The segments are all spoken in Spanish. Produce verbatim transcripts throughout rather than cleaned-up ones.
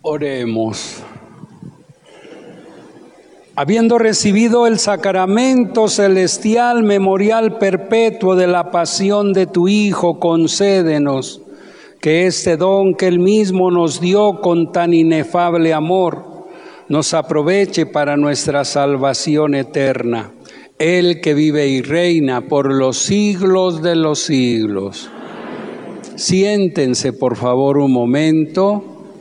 Oremos. Habiendo recibido el sacramento celestial, memorial perpetuo de la pasión de tu Hijo, concédenos que este don que Él mismo nos dio con tan inefable amor, nos aproveche para nuestra salvación eterna. Él que vive y reina por los siglos de los siglos. Siéntense, por favor, un momento.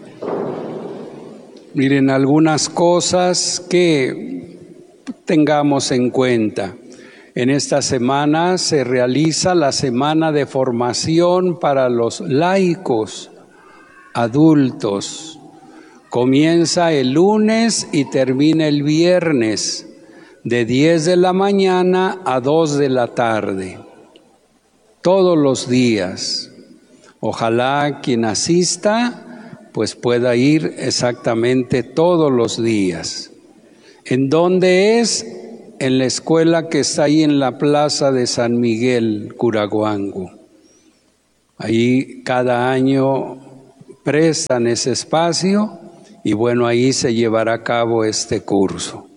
Miren, algunas cosas que tengamos en cuenta. En esta semana se realiza la semana de formación para los laicos adultos. Comienza el lunes y termina el viernes, de diez de la mañana a dos de la tarde, todos los días. Ojalá quien asista pues pueda ir exactamente todos los días. ¿En dónde es? En la escuela que está ahí en la plaza de San Miguel, Curaguango. Ahí cada año prestan ese espacio y bueno, ahí se llevará a cabo este curso.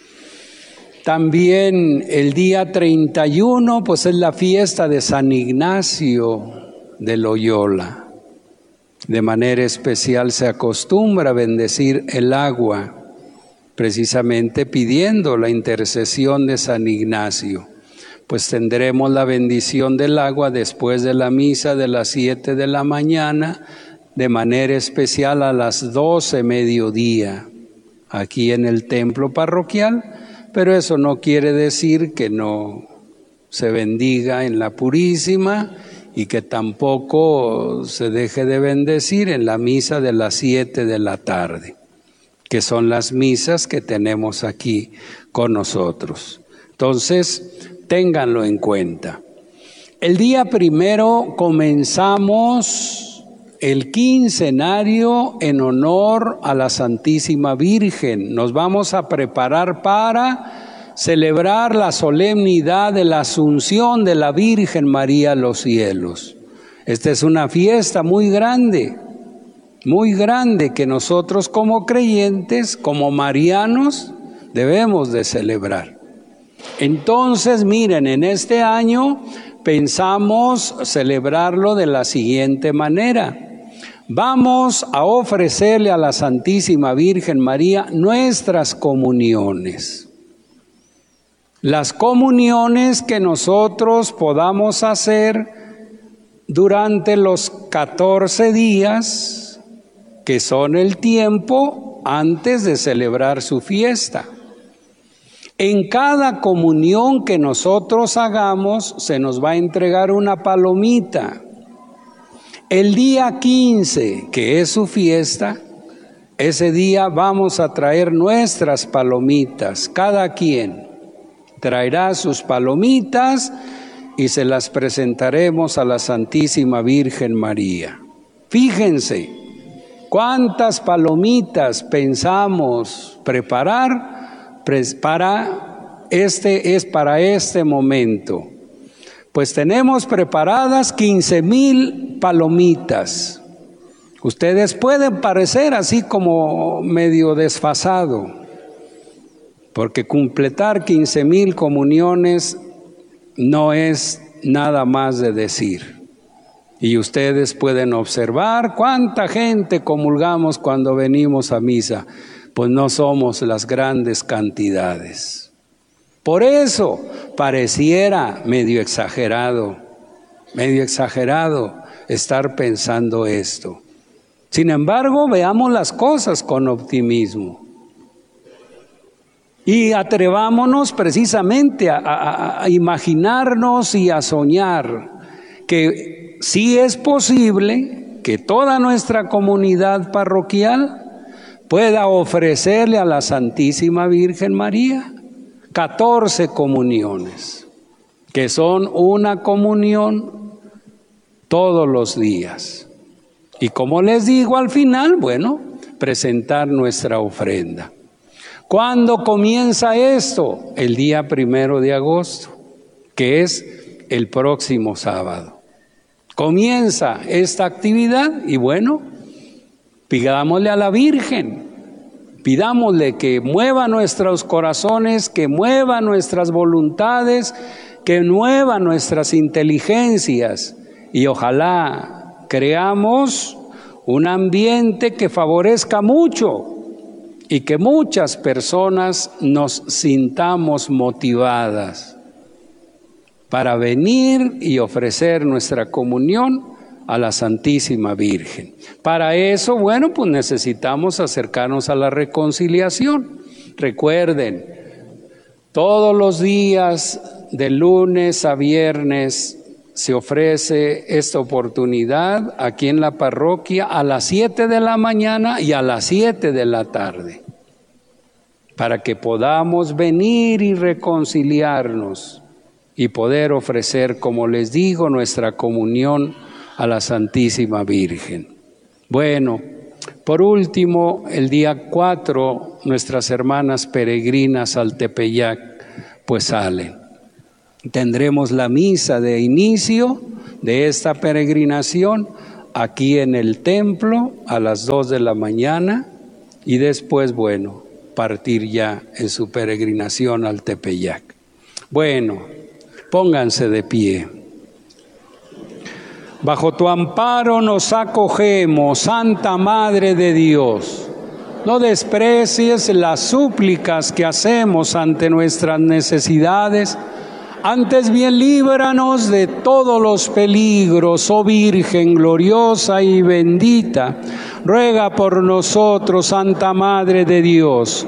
También el día treinta y uno, pues es la fiesta de San Ignacio de Loyola. De manera especial se acostumbra a bendecir el agua, precisamente pidiendo la intercesión de San Ignacio. Pues tendremos la bendición del agua después de la misa de las siete de la mañana, de manera especial a las doce mediodía, aquí en el templo parroquial, pero eso no quiere decir que no se bendiga en la Purísima y que tampoco se deje de bendecir en la misa de las siete de la tarde, que son las misas que tenemos aquí con nosotros. Entonces, ténganlo en cuenta. El día primero comenzamos el quincenario en honor a la Santísima Virgen. Nos vamos a preparar para celebrar la solemnidad de la Asunción de la Virgen María a los cielos. Esta es una fiesta muy grande, muy grande que nosotros como creyentes, como marianos, debemos de celebrar. Entonces, miren, en este año pensamos celebrarlo de la siguiente manera. Vamos a ofrecerle a la Santísima Virgen María nuestras comuniones. Las comuniones que nosotros podamos hacer durante los catorce días, que son el tiempo antes de celebrar su fiesta. En cada comunión que nosotros hagamos, se nos va a entregar una palomita. El día quince, que es su fiesta, ese día vamos a traer nuestras palomitas, cada quien traerá sus palomitas y se las presentaremos a la Santísima Virgen María. Fíjense, cuántas palomitas pensamos preparar para este, es para este momento. Pues tenemos preparadas quince mil palomitas. Ustedes pueden parecer así como medio desfasado, porque completar quince mil comuniones no es nada más de decir. Y ustedes pueden observar cuánta gente comulgamos cuando venimos a misa. Pues no somos las grandes cantidades. Por eso pareciera medio exagerado, medio exagerado estar pensando esto. Sin embargo, veamos las cosas con optimismo. Y atrevámonos precisamente a, a, a imaginarnos y a soñar que sí es posible que toda nuestra comunidad parroquial pueda ofrecerle a la Santísima Virgen María catorce comuniones, que son una comunión todos los días. Y como les digo al final, bueno, presentar nuestra ofrenda. ¿Cuándo comienza esto? El día primero de agosto, que es el próximo sábado. Comienza esta actividad y bueno, Pidámosle a la Virgen, pidámosle que mueva nuestros corazones, que mueva nuestras voluntades, que mueva nuestras inteligencias y ojalá creamos un ambiente que favorezca mucho y que muchas personas nos sintamos motivadas para venir y ofrecer nuestra comunión a la Santísima Virgen. Para eso, bueno, pues necesitamos acercarnos a la reconciliación. Recuerden, todos los días, de lunes a viernes, se ofrece esta oportunidad aquí en la parroquia a las siete de la mañana y a las siete de la tarde, para que podamos venir y reconciliarnos y poder ofrecer, como les digo, nuestra comunión a la Santísima Virgen. Bueno, por último, el día cuatro, nuestras hermanas peregrinas al Tepeyac, pues salen. Tendremos la misa de inicio de esta peregrinación aquí en el templo a las dos de la mañana y después, bueno, partir ya en su peregrinación al Tepeyac. Bueno, pónganse de pie. Bajo tu amparo nos acogemos, Santa Madre de Dios. No desprecies las súplicas que hacemos ante nuestras necesidades, antes bien líbranos de todos los peligros, oh Virgen gloriosa y bendita. Ruega por nosotros, Santa Madre de Dios.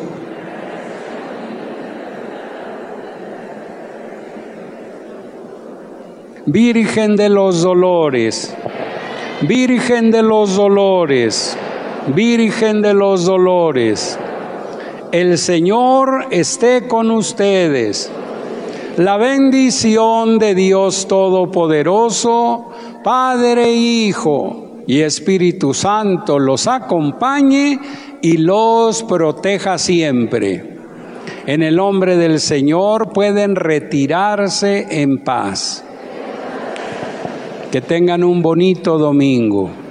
Virgen de los dolores, Virgen de los dolores, Virgen de los dolores, el Señor esté con ustedes. La bendición de Dios Todopoderoso, Padre, Hijo y Espíritu Santo los acompañe y los proteja siempre. En el nombre del Señor pueden retirarse en paz. Que tengan un bonito domingo.